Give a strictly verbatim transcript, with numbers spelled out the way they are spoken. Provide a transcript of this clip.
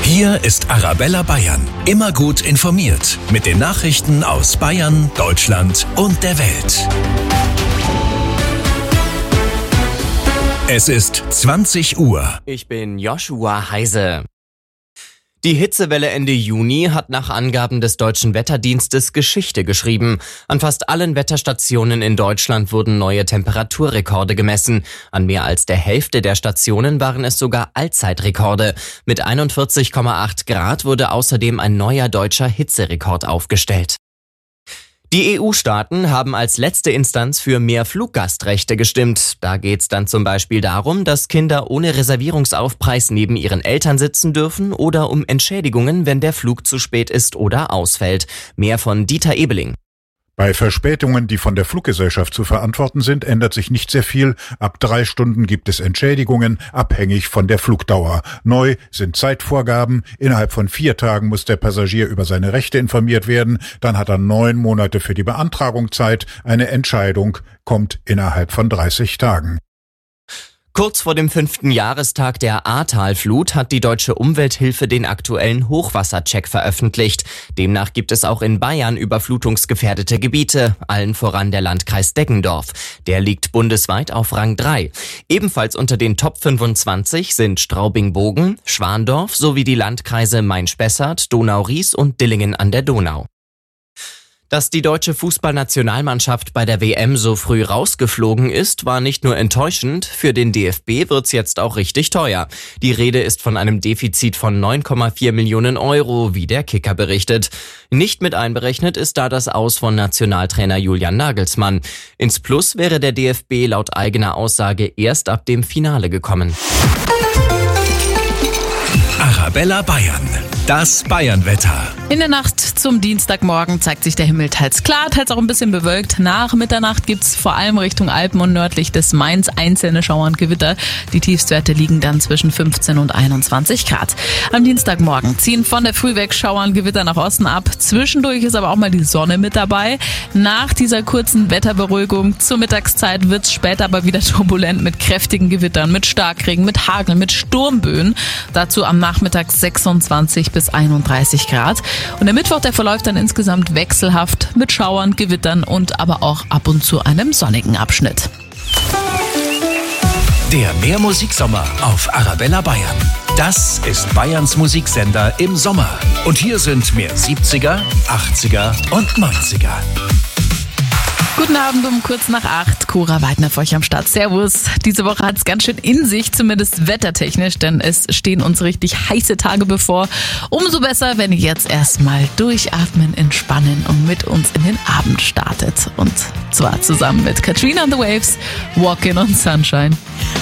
Hier ist Arabella Bayern. Immer gut informiert mit den Nachrichten aus Bayern, Deutschland und der Welt. Es ist zwanzig Uhr. Ich bin Joshua Heise. Die Hitzewelle Ende Juni hat nach Angaben des Deutschen Wetterdienstes Geschichte geschrieben. An fast allen Wetterstationen in Deutschland wurden neue Temperaturrekorde gemessen. An mehr als der Hälfte der Stationen waren es sogar Allzeitrekorde. Mit einundvierzig Komma acht Grad wurde außerdem ein neuer deutscher Hitzerekord aufgestellt. Die E U-Staaten haben als letzte Instanz für mehr Fluggastrechte gestimmt. Da geht's dann zum Beispiel darum, dass Kinder ohne Reservierungsaufpreis neben ihren Eltern sitzen dürfen oder um Entschädigungen, wenn der Flug zu spät ist oder ausfällt. Mehr von Dieter Ebeling. Bei Verspätungen, die von der Fluggesellschaft zu verantworten sind, ändert sich nicht sehr viel. Ab drei Stunden gibt es Entschädigungen, abhängig von der Flugdauer. Neu sind Zeitvorgaben. Innerhalb von vier Tagen muss der Passagier über seine Rechte informiert werden. Dann hat er neun Monate für die Beantragung Zeit. Eine Entscheidung kommt innerhalb von dreißig Tagen. Kurz vor dem fünften Jahrestag der Ahrtalflut hat die Deutsche Umwelthilfe den aktuellen Hochwassercheck veröffentlicht. Demnach gibt es auch in Bayern überflutungsgefährdete Gebiete, allen voran der Landkreis Deggendorf. Der liegt bundesweit auf Rang drei. Ebenfalls unter den Top fünfundzwanzig sind Straubing-Bogen, Schwandorf sowie die Landkreise Main-Spessart, Donau-Ries und Dillingen an der Donau. Dass die deutsche Fußballnationalmannschaft bei der W M so früh rausgeflogen ist, war nicht nur enttäuschend, für den D F B wird's jetzt auch richtig teuer. Die Rede ist von einem Defizit von neun Komma vier Millionen Euro, wie der Kicker berichtet. Nicht mit einberechnet ist da das Aus von Nationaltrainer Julian Nagelsmann. Ins Plus wäre der D F B laut eigener Aussage erst ab dem Finale gekommen. Arabella Bayern. Das Bayernwetter. In der Nacht zum Dienstagmorgen zeigt sich der Himmel teils klar, teils auch ein bisschen bewölkt. Nach Mitternacht gibt's vor allem Richtung Alpen und nördlich des Mains einzelne Schauer und Gewitter. Die Tiefstwerte liegen dann zwischen fünfzehn und einundzwanzig Grad. Am Dienstagmorgen ziehen von der Früh weg Schauer und Gewitter nach Osten ab. Zwischendurch ist aber auch mal die Sonne mit dabei. Nach dieser kurzen Wetterberuhigung zur Mittagszeit wird's später aber wieder turbulent mit kräftigen Gewittern, mit Starkregen, mit Hagel, mit Sturmböen. Dazu am Nachmittag sechsundzwanzig bis einunddreißig Grad. Und der Mittwoch, der verläuft dann insgesamt wechselhaft mit Schauern, Gewittern und aber auch ab und zu einem sonnigen Abschnitt. Der Mehrmusiksommer auf Arabella Bayern. Das ist Bayerns Musiksender im Sommer. Und hier sind mehr siebziger, achtziger und neunziger. Guten Abend um kurz nach acht. Cora Weidner für euch am Start. Servus. Diese Woche hat es ganz schön in sich, zumindest wettertechnisch, denn es stehen uns richtig heiße Tage bevor. Umso besser, wenn ihr jetzt erstmal durchatmen, entspannen und mit uns in den Abend startet. Und zwar zusammen mit Katrina and the Waves, Walkin' on Sunshine.